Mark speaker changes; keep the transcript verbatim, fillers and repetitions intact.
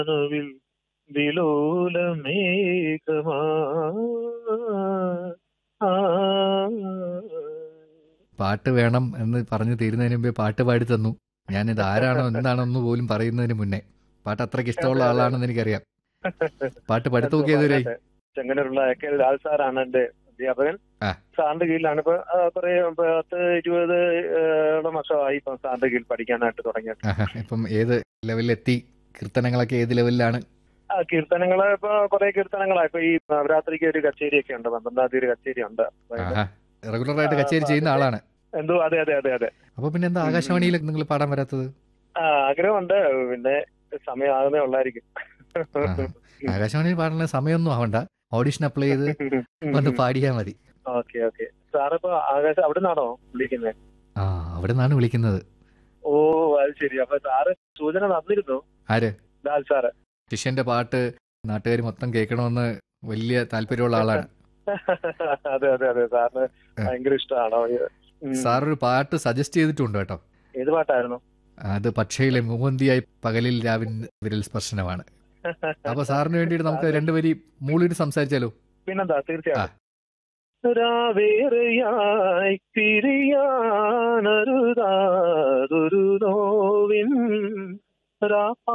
Speaker 1: കനവിൽ വിലോലമേഘമാ ആ.
Speaker 2: പാട്ട് വേണം എന്ന് പറഞ്ഞു തീരുന്നതിന് മുമ്പേ പാട്ട് പാടി തന്നു. ഞാനിത് ആരാണോ എന്താണോ എന്ന് പോലും പറയുന്നതിന് മുന്നേ പാട്ട് അത്രയ്ക്ക് ഇഷ്ടമുള്ള
Speaker 1: അതെ അതെ
Speaker 2: ആളാണെന്ന് എനിക്കറിയാം. പാട്ട് പഠിത്തമൊക്കെ
Speaker 1: എന്തോ
Speaker 2: ഏതുവരെയായി?
Speaker 1: പറയട്ടെ, ചെങ്ങന്നൂരുള്ള കെ ലാൽ സാറാണ് എന്റെ അധ്യാപകൻ.
Speaker 2: ആ.
Speaker 1: സാറിന്റെ കീഴിലാണ് ഇപ്പൊ ആ, കുറെ പത്ത് ഇരുപത് ഏഴ് മാസമായി ഇപ്പം സാറിന്റെ കീഴിൽ പഠിക്കാനായിട്ട് തുടങ്ങിയത്.
Speaker 2: ആഹാ. ഇപ്പം ഏത് ലെവലിലെത്തി? കീർത്തനങ്ങളൊക്കെ ഏത് ലെവലിലാണ്?
Speaker 1: ആ കീർത്തനങ്ങള് ഇപ്പൊ കുറെ കീർത്തനങ്ങളായി. ഇപ്പൊ ഈ നവരാത്രിക്ക് ഒരു കച്ചേരിയൊക്കെ ഉണ്ട്, പന്ത്രണ്ടാം തീയതി ഒരു കച്ചേരി ഉണ്ട്. അപ്പൊ അതിന്
Speaker 2: ആഹാ. റെഗുലറായിട്ട്
Speaker 1: ആ,
Speaker 2: കച്ചേരി
Speaker 1: അപ്പൊ
Speaker 2: ചെയ്യുന്ന
Speaker 1: അതിന്റെ
Speaker 2: ആളാണ്.
Speaker 1: എന്തോ അതെ അതെ അതെ അതെ.
Speaker 2: അപ്പൊ പിന്നെ എന്താ
Speaker 1: ഉം, ഉം.
Speaker 2: ആകാശവാണിയിൽ നിങ്ങൾ പാടാൻ വരാത്തത്?
Speaker 1: ആ ആഗ്രഹമുണ്ട്, പിന്നെ സമയമാകുന്നേ ഉള്ളായിരിക്കും.
Speaker 2: ആഹാ. ആകാശവാണിയിൽ പാടുന്ന സമയമൊന്നും ആവണ്ട, ഓഡിഷൻ അപ്ലൈ ചെയ്ത് വന്ന് പാടിയാൽ മതി.
Speaker 1: Okay okay. സാറിപ്പോ ആകാശം അവിടെ നിന്നാണോ വിളിക്കുന്നത്?
Speaker 2: ആ, അവിടെ നിന്നാണ് വിളിക്കുന്നത്.
Speaker 1: ഓ അത് ശരി. അപ്പൊ സാറ് സൂചന തന്നിരുന്നു,
Speaker 2: ആര്?
Speaker 1: ലാൽ സാറ്.
Speaker 2: ശിഷ്യന്റെ പാട്ട് നാട്ടുകാർ മൊത്തം കേൾക്കണമെന്ന് വലിയ താല്പര്യമുള്ള ആളാണ്.
Speaker 1: അതെ അതെ അതെ, സാറിന്
Speaker 2: ആ.
Speaker 1: ഭയങ്കര ഇഷ്ടമാണോ?
Speaker 2: സാറൊരു പാട്ട് സജസ്റ്റ് ചെയ്തിട്ടുണ്ട് കേട്ടോ.
Speaker 1: ഏത് പാട്ടായിരുന്നു?
Speaker 2: അത് പക്ഷയിലെ മൂവന്തിയായി പകലിൽ രാവിൻ വിരൽ സ്പർശനമാണ്. അപ്പൊ സാറിന് വേണ്ടിയിട്ട് നമുക്ക്
Speaker 1: സാറിന്
Speaker 2: രണ്ടുപേരി മൂളിയിട്ട് സംസാരിച്ചാലോ?
Speaker 1: പിന്നെന്താ,
Speaker 2: ആ.
Speaker 1: തീർച്ചയായിട്ടും. രാവേറെയായി പിരിയാനരുതാതൊരു നോവിൻ രാ